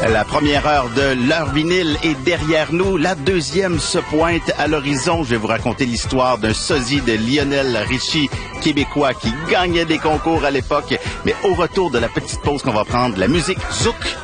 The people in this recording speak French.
La première heure de l'heure vinyle est derrière nous. La deuxième se pointe à l'horizon. Je vais vous raconter l'histoire d'un sosie de Lionel Richie, québécois, qui gagnait des concours à l'époque. Mais au retour de la petite pause qu'on va prendre, la musique Zouk